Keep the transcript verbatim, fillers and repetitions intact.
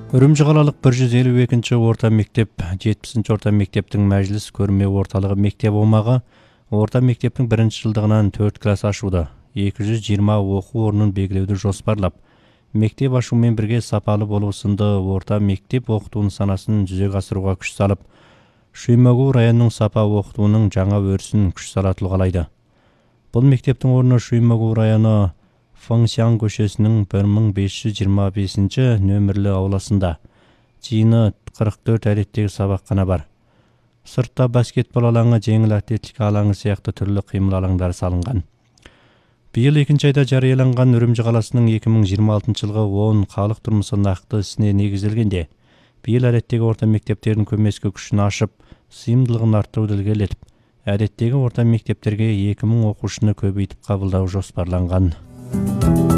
Үрімжі қалалық бір жүз елу екінші орта мектеп, жетпісінші орта мектептің мәжіліс көрме орталығы мектеп аумағы орта мектептің бірінші жылдығынан төрт класс ашуды, екі жүз жиырма оқу орнын белгілеуді жоспарлап, мектеп ашумен бірге сапалы болу сынды орта мектеп оқыту нысанасын жүзеге асыруға күш салып, Шүймагу районының сапа оқытуының жаңа өрісін күш салатыл қалайды. Бұл мектептің орны Шүймагу районы Фаңсян көшесінің бір мың бес жүз жиырма бесінші нөмірлі ауласында. Жиыны қырық төрт әдеттегі сабақхана бар. Сыртта баскетбол алаңы, жеңіл атлетика алаңы сияқты түрлі қимыл алаңдары салынған. Биыл екінші айда жарияланған Үрімжі қаласының екі мың жиырма алтыншы жылғы он халық тұрмысы нақты ісіне негізделгенде, биыл әдеттегі орта мектептердің көмескі күшін ашып, сыйымдылығын арттыруды ілгерілетіп, әдеттегі орта мектептерге екі мың оқушыны көбейтіп қабылдау жоспарланған.